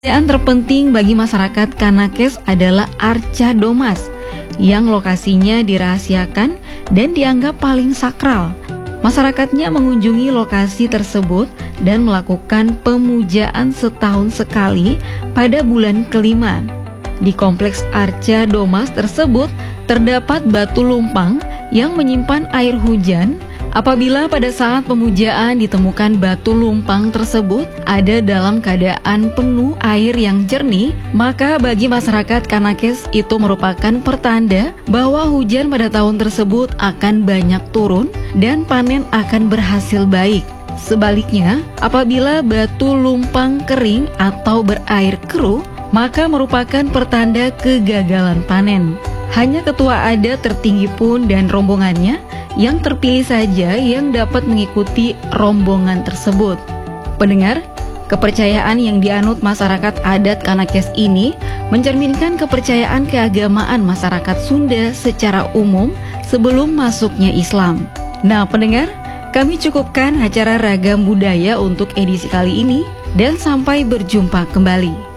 Kepercayaan terpenting bagi masyarakat Kanakes adalah Arca Domas, yang lokasinya dirahasiakan dan dianggap paling sakral. Masyarakatnya mengunjungi lokasi tersebut dan melakukan pemujaan setahun sekali pada bulan kelima. Di kompleks Arca Domas tersebut terdapat batu lumpang yang menyimpan air hujan. Apabila pada saat pemujaan ditemukan batu lumpang tersebut ada dalam keadaan penuh air yang jernih, maka bagi masyarakat Kanakes itu merupakan pertanda bahwa hujan pada tahun tersebut akan banyak turun dan panen akan berhasil baik. Sebaliknya, apabila batu lumpang kering atau berair keruh, maka merupakan pertanda kegagalan panen. Hanya ketua adat tertinggi pun dan rombongannya yang terpilih saja yang dapat mengikuti rombongan tersebut. Pendengar, kepercayaan yang dianut masyarakat adat Kanakes ini mencerminkan kepercayaan keagamaan masyarakat Sunda secara umum sebelum masuknya Islam. Nah pendengar, kami cukupkan acara Ragam Budaya untuk edisi kali ini dan sampai berjumpa kembali.